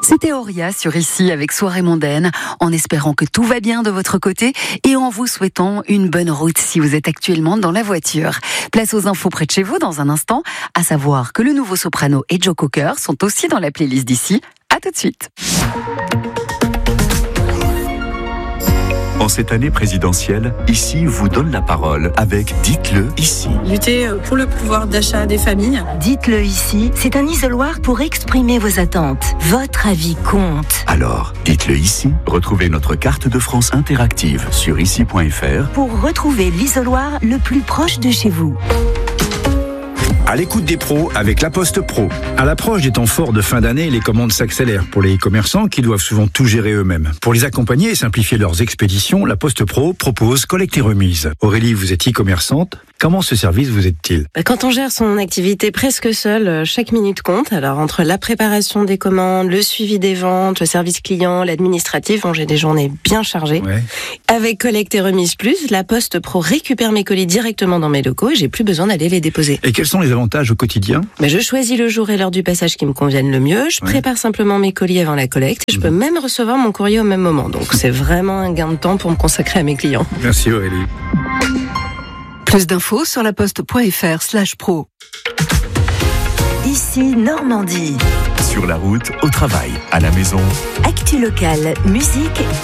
C'était Auria sur Ici avec Soirée Mondaine, en espérant que tout va bien de votre côté et en vous souhaitant une bonne route si vous êtes actuellement dans la voiture. Place aux infos près de chez vous dans un instant, à savoir que le nouveau soprano et Joe Cocker sont aussi dans la playlist d'Ici. À tout de suite. En cette année présidentielle, Ici vous donne la parole avec Dites-le ici. Lutter pour le pouvoir d'achat des familles. Dites-le ici, c'est un isoloir pour exprimer vos attentes. Votre avis compte. Alors, dites-le ici. Retrouvez notre carte de France interactive sur ici.fr pour retrouver l'isoloir le plus proche de chez vous. À l'écoute des pros avec La Poste Pro. À l'approche des temps forts de fin d'année, les commandes s'accélèrent pour les commerçants qui doivent souvent tout gérer eux-mêmes. Pour les accompagner et simplifier leurs expéditions, La Poste Pro propose collecte et remise. Aurélie, vous êtes e-commerçante. Comment ce service vous aide-t-il ? Quand on gère son activité presque seul, chaque minute compte. Alors entre la préparation des commandes, le suivi des ventes, le service client, l'administratif, j'ai des journées bien chargées. Ouais. Avec collecte et remise plus, La Poste Pro récupère mes colis directement dans mes locaux et j'ai plus besoin d'aller les déposer. Et quels sont les avantages au quotidien ? Je choisis le jour et l'heure du passage qui me conviennent le mieux. Je prépare simplement mes colis avant la collecte. Je peux même recevoir mon courrier au même moment. Donc c'est vraiment un gain de temps pour me consacrer à mes clients. Merci Aurélie. Plus d'infos sur laposte.fr/pro. Ici Normandie. sur la route, au travail, à la maison. Actu locale, musique